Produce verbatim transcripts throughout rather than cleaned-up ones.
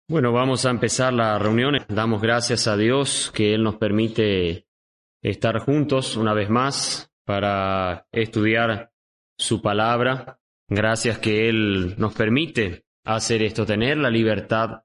Bueno, vamos a empezar la reunión. Damos gracias a Dios que Él nos permite estar juntos una vez más para estudiar su palabra. Gracias que Él nos permite hacer esto, tener la libertad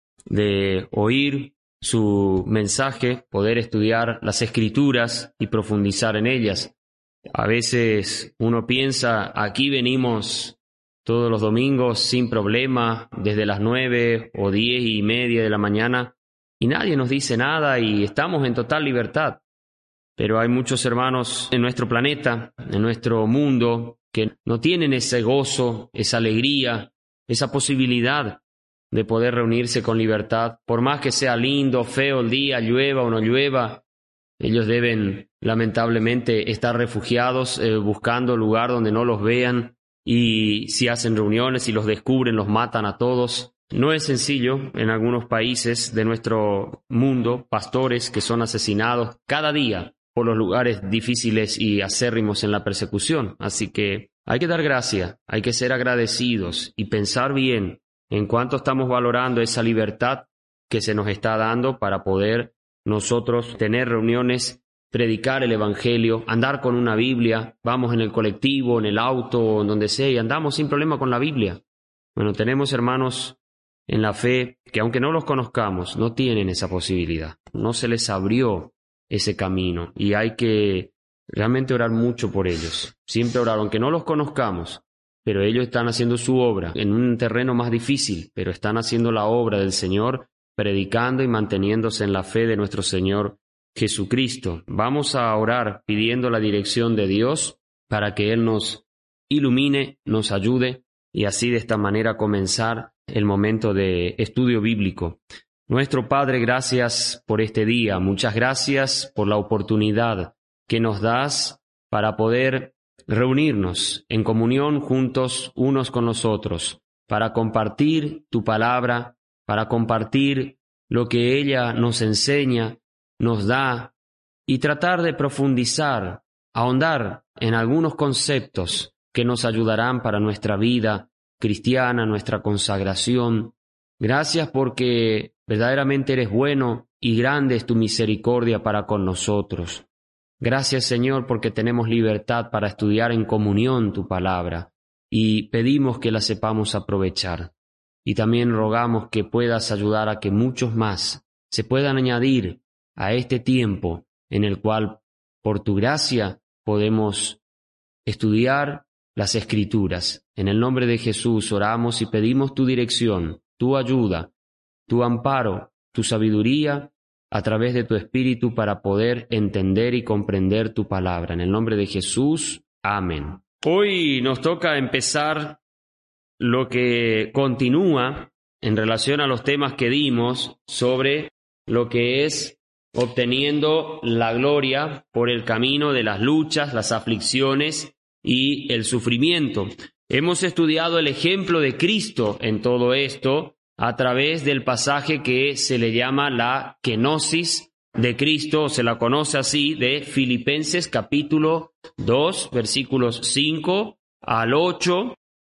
de oír su mensaje, poder estudiar las Escrituras y profundizar en ellas. A veces uno piensa, aquí venimos todos los domingos sin problema, desde las nueve o diez y media de la mañana, y nadie nos dice nada y estamos en total libertad. Pero hay muchos hermanos en nuestro planeta, en nuestro mundo, que no tienen ese gozo, esa alegría, esa posibilidad de poder reunirse con libertad. Por más que sea lindo, feo el día, llueva o no llueva, ellos deben lamentablemente estar refugiados, eh, buscando lugar donde no los vean. Y si hacen reuniones y los descubren, los matan a todos. No es sencillo en algunos países de nuestro mundo, pastores que son asesinados cada día por los lugares difíciles y acérrimos en la persecución. Así que hay que dar gracia, hay que ser agradecidos y pensar bien en cuánto estamos valorando esa libertad que se nos está dando para poder nosotros tener reuniones, predicar el Evangelio, andar con una Biblia, vamos en el colectivo, en el auto, en donde sea, y andamos sin problema con la Biblia. Bueno, tenemos hermanos en la fe que aunque no los conozcamos, no tienen esa posibilidad, no se les abrió ese camino, y hay que realmente orar mucho por ellos, siempre orar, aunque no los conozcamos, pero ellos están haciendo su obra en un terreno más difícil, pero están haciendo la obra del Señor, predicando y manteniéndose en la fe de nuestro Señor Jesucristo. Vamos a orar pidiendo la dirección de Dios para que Él nos ilumine, nos ayude y así de esta manera comenzar el momento de estudio bíblico. Nuestro Padre, gracias por este día. Muchas gracias por la oportunidad que nos das para poder reunirnos en comunión juntos unos con los otros, para compartir tu palabra, para compartir lo que ella nos enseña, nos da, y tratar de profundizar, ahondar en algunos conceptos que nos ayudarán para nuestra vida cristiana, nuestra consagración. Gracias porque verdaderamente eres bueno y grande es tu misericordia para con nosotros. Gracias, Señor, porque tenemos libertad para estudiar en comunión tu palabra y pedimos que la sepamos aprovechar. Y también rogamos que puedas ayudar a que muchos más se puedan añadir a este tiempo en el cual, por tu gracia, podemos estudiar las Escrituras. En el nombre de Jesús oramos y pedimos tu dirección, tu ayuda, tu amparo, tu sabiduría a través de tu Espíritu para poder entender y comprender tu palabra. En el nombre de Jesús, amén. Hoy nos toca empezar lo que continúa en relación a los temas que dimos sobre lo que es obteniendo la gloria por el camino de las luchas, las aflicciones y el sufrimiento. Hemos estudiado el ejemplo de Cristo en todo esto a través del pasaje que se le llama la kenosis de Cristo, o se la conoce así, de Filipenses capítulo dos, versículos cinco al ocho,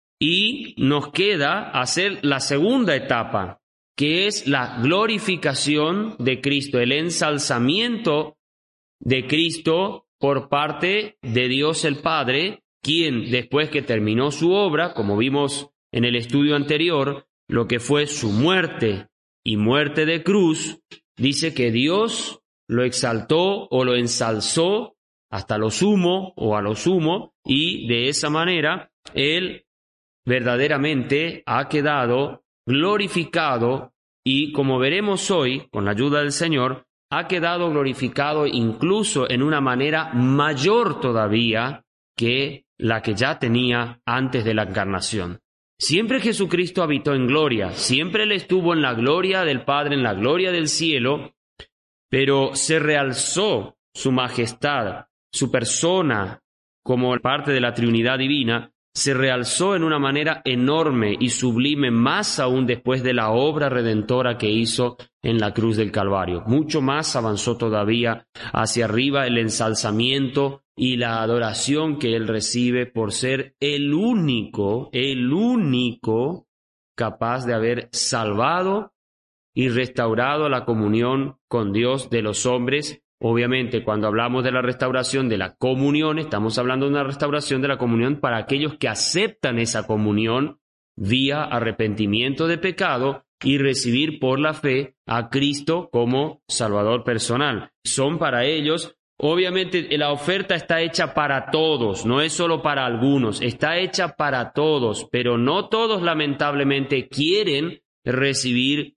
y nos queda hacer la segunda etapa, que es la glorificación de Cristo, el ensalzamiento de Cristo por parte de Dios el Padre, quien después que terminó su obra, como vimos en el estudio anterior, lo que fue su muerte y muerte de cruz, dice que Dios lo exaltó o lo ensalzó hasta lo sumo o a lo sumo, y de esa manera Él verdaderamente ha quedado glorificado y, como veremos hoy, con la ayuda del Señor, ha quedado glorificado incluso en una manera mayor todavía que la que ya tenía antes de la encarnación. Siempre Jesucristo habitó en gloria, siempre Él estuvo en la gloria del Padre, en la gloria del cielo, pero se realzó su majestad, su persona como parte de la Trinidad divina, se realzó en una manera enorme y sublime, más aún después de la obra redentora que hizo en la cruz del Calvario. Mucho más avanzó todavía hacia arriba el ensalzamiento y la adoración que Él recibe por ser el único, el único capaz de haber salvado y restaurado la comunión con Dios de los hombres. Obviamente, cuando hablamos de la restauración de la comunión, estamos hablando de una restauración de la comunión para aquellos que aceptan esa comunión vía arrepentimiento de pecado y recibir por la fe a Cristo como Salvador personal. Son para ellos, obviamente la oferta está hecha para todos, no es solo para algunos, está hecha para todos, pero no todos lamentablemente quieren recibir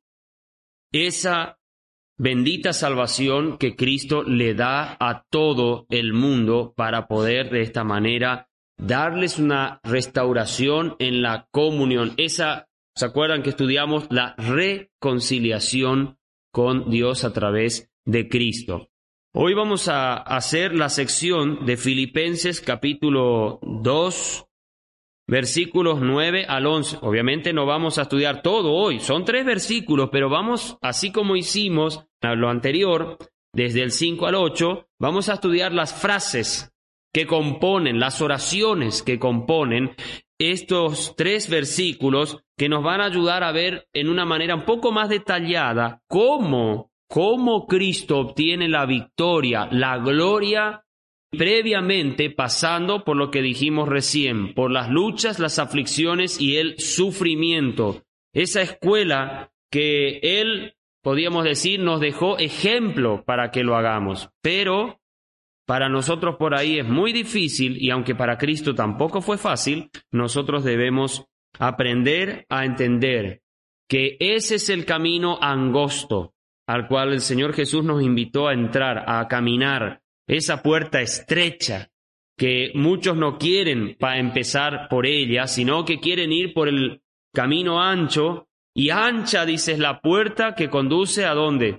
esa bendita salvación que Cristo le da a todo el mundo para poder de esta manera darles una restauración en la comunión. Esa, ¿se acuerdan que estudiamos la reconciliación con Dios a través de Cristo? Hoy vamos a hacer la sección de Filipenses capítulo dos, versículos nueve al once. Obviamente no vamos a estudiar todo hoy, son tres versículos, pero vamos, así como hicimos a lo anterior, desde el cinco al ocho, vamos a estudiar las frases que componen, las oraciones que componen estos tres versículos que nos van a ayudar a ver en una manera un poco más detallada cómo, cómo Cristo obtiene la victoria, la gloria, previamente pasando por lo que dijimos recién, por las luchas, las aflicciones y el sufrimiento. Esa escuela que Él, podríamos decir, nos dejó ejemplo para que lo hagamos, pero para nosotros por ahí es muy difícil, y aunque para Cristo tampoco fue fácil, nosotros debemos aprender a entender que ese es el camino angosto al cual el Señor Jesús nos invitó a entrar, a caminar, esa puerta estrecha que muchos no quieren para empezar por ella, sino que quieren ir por el camino ancho, y ancha, dices, la puerta que conduce ¿a dónde?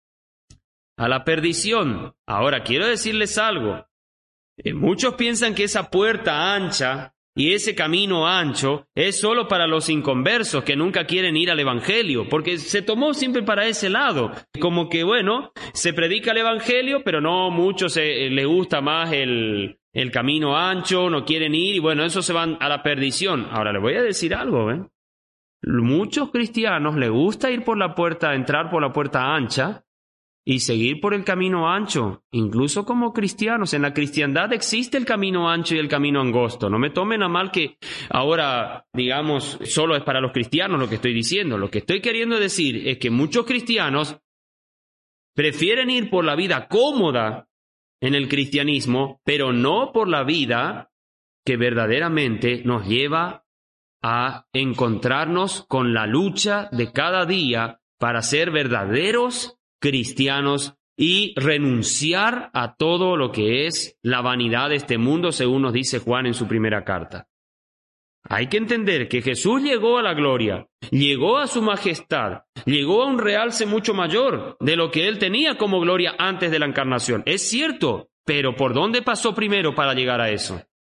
A la perdición. Ahora, quiero decirles algo. Eh, muchos piensan que esa puerta ancha y ese camino ancho es solo para los inconversos que nunca quieren ir al Evangelio, porque se tomó siempre para ese lado. Como que, bueno, se predica el Evangelio, pero no muchos eh, les gusta más el, el camino ancho, no quieren ir, y bueno, eso se van a la perdición. Ahora, les voy a decir algo, ¿eh? Muchos cristianos les gusta ir por la puerta, entrar por la puerta ancha, y seguir por el camino ancho, incluso como cristianos. En la cristiandad existe el camino ancho y el camino angosto. No me tomen a mal que ahora, digamos, solo es para los cristianos lo que estoy diciendo. Lo que estoy queriendo decir es que muchos cristianos prefieren ir por la vida cómoda en el cristianismo, pero no por la vida que verdaderamente nos lleva a encontrarnos con la lucha de cada día para ser verdaderos cristianos y renunciar a todo lo que es la vanidad de este mundo, según nos dice Juan en su primera carta. Hay que entender que Jesús llegó a la gloria, llegó a su majestad, llegó a un realce mucho mayor de lo que Él tenía como gloria antes de la encarnación. Es cierto, pero ¿por dónde pasó primero para llegar a eso?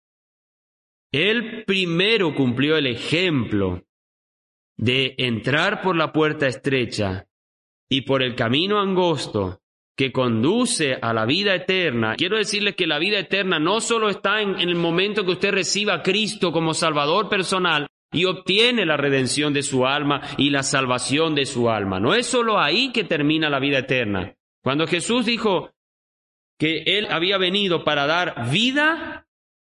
Él primero cumplió el ejemplo de entrar por la puerta estrecha y por el camino angosto que conduce a la vida eterna. Quiero decirles que la vida eterna no solo está en, en el momento que usted reciba a Cristo como Salvador personal y obtiene la redención de su alma y la salvación de su alma. No es solo ahí que termina la vida eterna. Cuando Jesús dijo que Él había venido para dar vida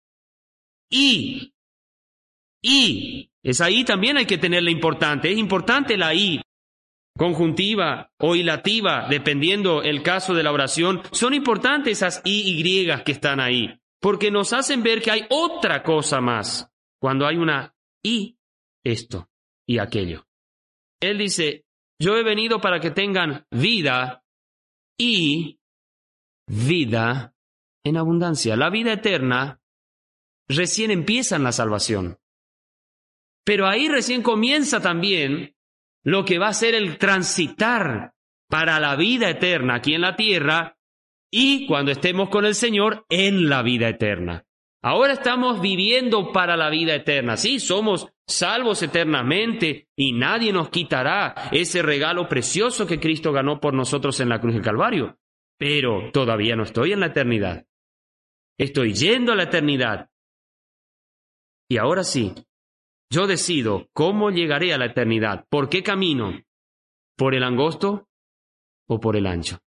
y, y, es ahí también hay que tenerla importante. Es importante la y. Conjuntiva o hilativa, dependiendo el caso de la oración, son importantes esas y y griegas que están ahí, porque nos hacen ver que hay otra cosa más cuando hay una y, esto y aquello. Él dice, yo he venido para que tengan vida y vida en abundancia. La vida eterna recién empieza en la salvación, pero ahí recién comienza también lo que va a ser el transitar para la vida eterna aquí en la tierra y cuando estemos con el Señor en la vida eterna. Ahora estamos viviendo para la vida eterna. Sí, somos salvos eternamente y nadie nos quitará ese regalo precioso que Cristo ganó por nosotros en la cruz del Calvario. Pero todavía no estoy en la eternidad. Estoy yendo a la eternidad. Y ahora sí, yo decido cómo llegaré a la eternidad, por qué camino. ¿Por el angosto o por el ancho?